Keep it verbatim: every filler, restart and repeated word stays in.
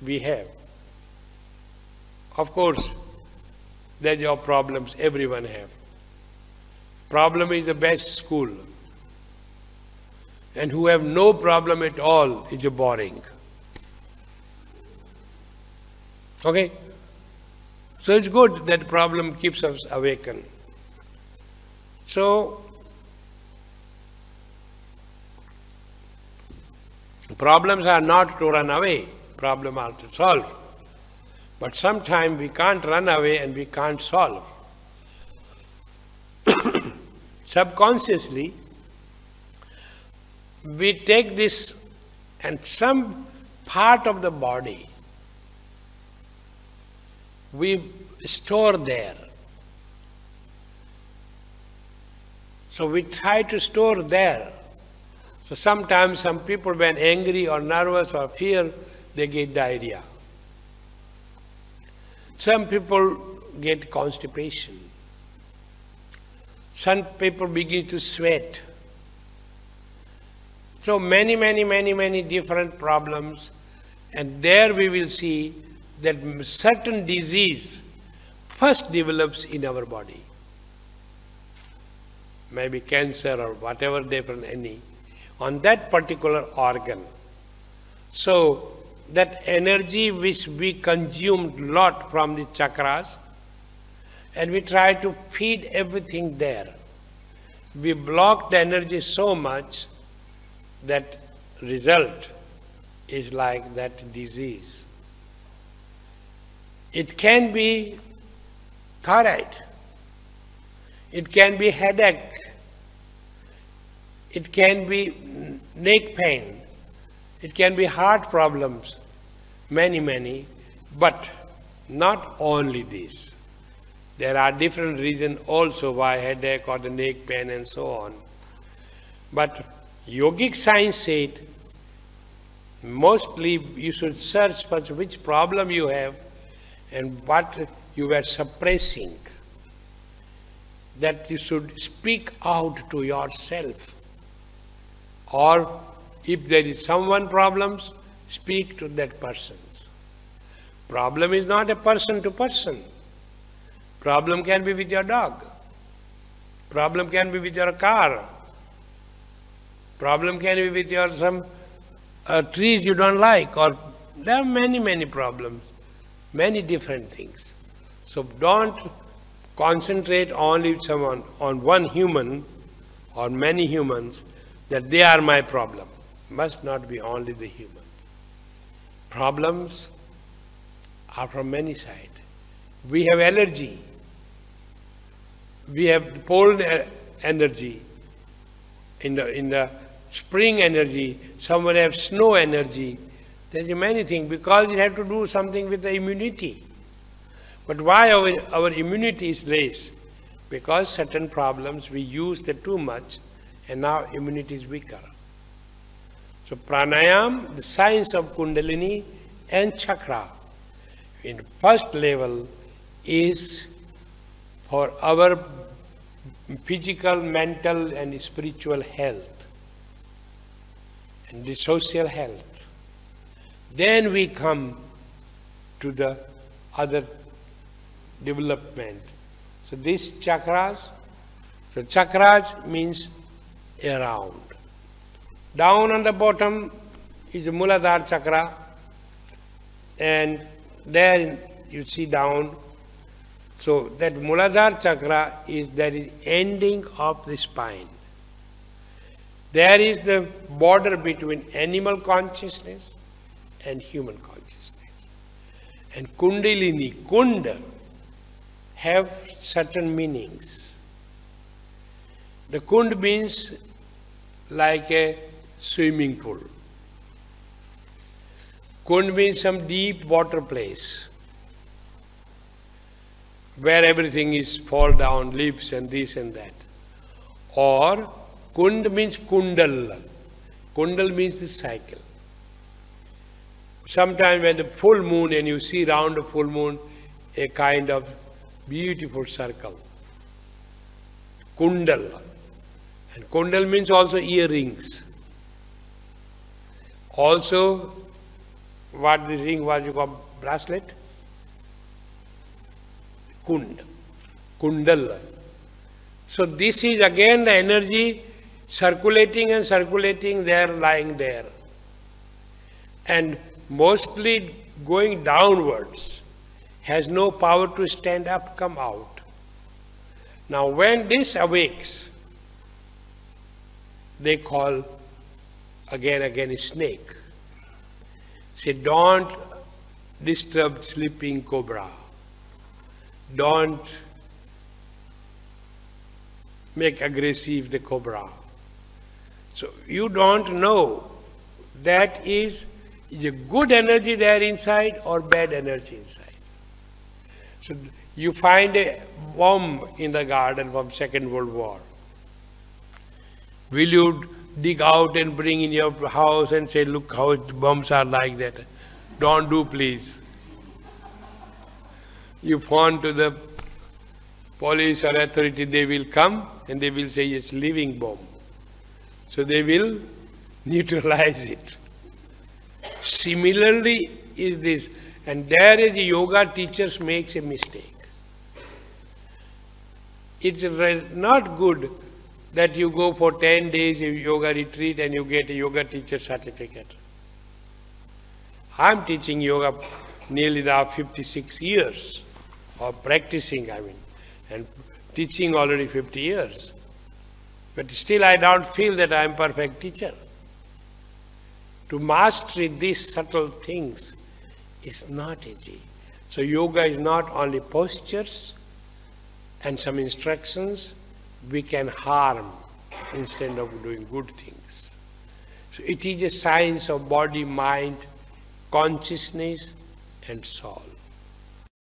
we have. Of course, there's your problems everyone have. Problem is the best school. And who have no problem at all is a boring. Okay? So it's good that problem keeps us awakened. So, problems are not to run away, problems are to solve. But sometimes we can't run away and we can't solve. Subconsciously, we take this and some part of the body we store there. So we try to store there. So sometimes some people when angry or nervous or fear, they get diarrhea. Some people get constipation. Some people begin to sweat. So many, many, many, many different problems. And there we will see that certain disease first develops in our body. Maybe cancer or whatever different any, on that particular organ. So that energy which we consumed lot from the chakras, and we try to feed everything there. We block the energy so much that result is like that disease. It can be thyroid. It can be headache. It can be neck pain. It can be heart problems. Many, many. But not only this. There are different reasons also why headache or the neck pain and so on. But yogic science said, mostly you should search for which problem you have and what you were suppressing. That you should speak out to yourself. Or if there is someone problems, speak to that person's. Problem is not a person to person. Problem can be with your dog. Problem can be with your car. Problem can be with your some uh, trees you don't like, or there are many, many problems, many different things. So don't concentrate only someone on one human or many humans that they are my problem. Must not be only the humans. Problems are from many sides. We have allergy. We have cold energy. In the, in the spring energy, someone has snow energy. There's many things because it has to do something with the immunity. But why our, our immunity is less? Because certain problems we use that too much and now immunity is weaker. So pranayam, the science of kundalini and chakra, in first level is for our physical, mental and spiritual health and the social health. Then we come to the other development. So these chakras, so chakras means around. Down on the bottom is Muladhara chakra, and there you see down. So that Muladhara chakra is that is ending of the spine. There is the border between animal consciousness and human consciousness. And Kundalini, Kunda, have certain meanings. The Kund means like a swimming pool. Kund means some deep water place where everything is fall down, leaves and this and that. Or Kund means Kundal. Kundal means the cycle. Sometimes when the full moon and you see round the full moon a kind of beautiful circle. Kundal. And Kundal means also earrings. Also what this ring was, you call bracelet? Kund. Kundal. So this is again the energy circulating and circulating there, lying there. And mostly going downwards, has no power to stand up, come out. Now when this awakes, they call again again a snake. Say, don't disturb sleeping cobra. Don't make aggressive the cobra. So you don't know that is, is a good energy there inside or bad energy inside. So you find a bomb in the garden from Second World War. Will you dig out and bring in your house and say, look how bombs are like that? Don't do, please. You phone to the police or authority, they will come and they will say it's living bomb. So they will neutralize it. Similarly is this, and there is the yoga teachers makes a mistake. It's not good that you go for ten days of yoga retreat and you get a yoga teacher certificate. I'm teaching yoga nearly now fifty-six years, or practicing, I mean, and teaching already fifty years. But still I don't feel that I'm a perfect teacher. To master these subtle things is not easy. So yoga is not only postures and some instructions, we can harm instead of doing good things. So it is a science of body, mind, consciousness and soul.